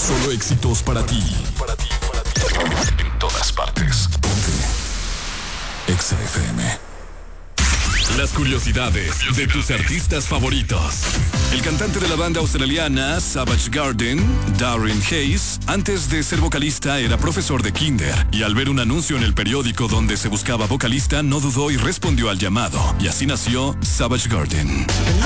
Solo éxitos para ti. En todas partes. Ponte Exa FM. Las curiosidades de tus artistas favoritos. El cantante de la banda australiana Savage Garden, Darren Hayes, antes de ser vocalista era profesor de kinder, y al ver un anuncio en el periódico donde se buscaba vocalista no dudó y respondió al llamado, y así nació Savage Garden.